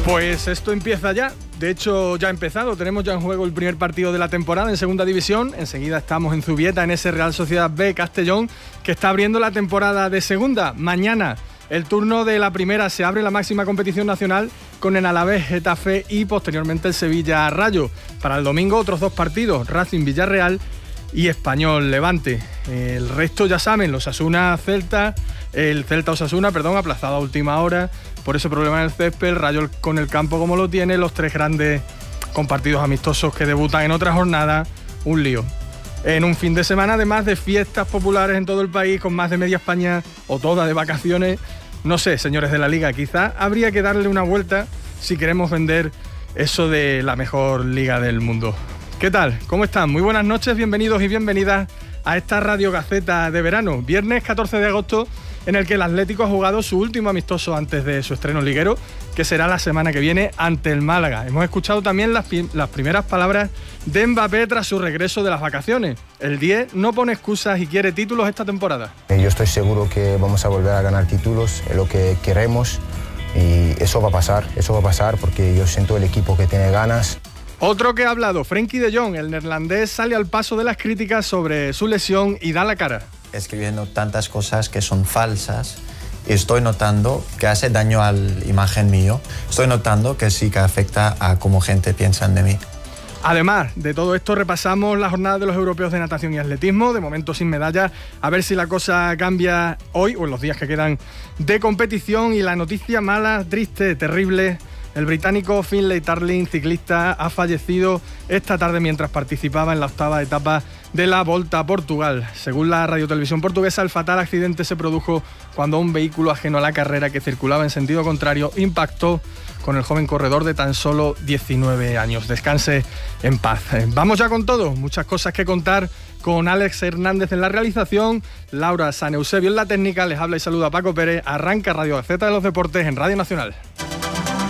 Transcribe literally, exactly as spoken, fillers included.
Pues esto empieza ya, de hecho ya ha empezado, tenemos ya en juego el primer partido de la temporada en segunda división, enseguida estamos en Zubieta, en ese Real Sociedad B Castellón, que está abriendo la temporada de segunda. Mañana el turno de la primera, se abre la máxima competición nacional con el Alavés Getafe y posteriormente el Sevilla Rayo. Para el domingo otros dos partidos, Racing Villarreal y Español Levante. El resto ya saben, los Osasuna Celta, el Celta Osasuna, perdón, aplazado a última hora por ese problema en el césped, el Rayo con el campo como lo tiene, los tres grandes con partidos amistosos que debutan en otra jornada, un lío. En un fin de semana, además de fiestas populares en todo el país, con más de media España o toda de vacaciones, no sé, señores de la Liga, quizá habría que darle una vuelta si queremos vender eso de la mejor liga del mundo. ¿Qué tal? ¿Cómo están? Muy buenas noches, bienvenidos y bienvenidas a esta Radio Gaceta de verano. Viernes catorce de agosto, en el que el Atlético ha jugado su último amistoso antes de su estreno liguero, que será la semana que viene ante el Málaga. Hemos escuchado también las, las primeras palabras de Mbappé tras su regreso de las vacaciones. El diez no pone excusas y quiere títulos esta temporada. Yo estoy seguro que vamos a volver a ganar títulos, es lo que queremos y eso va a pasar, eso va a pasar porque yo siento el equipo que tiene ganas. Otro que ha hablado, Frenkie de Jong, el neerlandés, sale al paso de las críticas sobre su lesión y da la cara. Escribiendo tantas cosas que son falsas y estoy notando que hace daño a la imagen mío. Estoy notando que sí que afecta a cómo gente piensa de mí. Además de todo esto, repasamos la jornada de los europeos de natación y atletismo, de momento sin medalla, a ver si la cosa cambia hoy o en los días que quedan de competición. Y la noticia mala, triste, terrible: el británico Finlay Tarling, ciclista, ha fallecido esta tarde mientras participaba en la octava etapa de la Volta a Portugal. Según la radiotelevisión portuguesa, el fatal accidente se produjo cuando un vehículo ajeno a la carrera que circulaba en sentido contrario impactó con el joven corredor de tan solo diecinueve años. Descanse en paz. Vamos ya con todo, muchas cosas que contar con Alex Hernández en la realización, Laura San Eusebio en la técnica. Les habla y saluda Paco Pérez. Arranca Radio Gaceta de los Deportes en Radio Nacional.